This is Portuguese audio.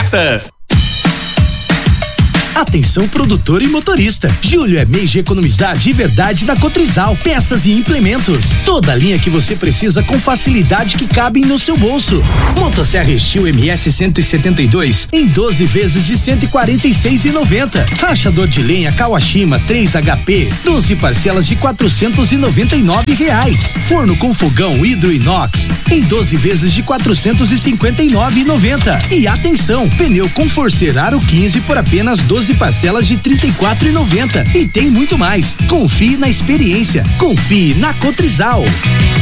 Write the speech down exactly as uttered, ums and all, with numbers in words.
Peças. Atenção produtor e motorista, julho é mês de economizar de verdade na Cotrizal, peças e implementos, toda a linha que você precisa com facilidade que cabem no seu bolso. Motosserra Steel M S cento e setenta e dois em doze vezes de cento e quarenta e seis reais e noventa centavos. Rachador de lenha Kawashima três H P, doze parcelas de quatrocentos e noventa e nove reais. Forno com fogão hidro inox em doze vezes de quatrocentos e cinquenta e nove reais e noventa centavos. E atenção, pneu com Forcer Aro quinze por apenas doze parcelas de trinta e quatro reais e noventa centavos. E tem muito mais. Confie na experiência. Confie na Cotrizal.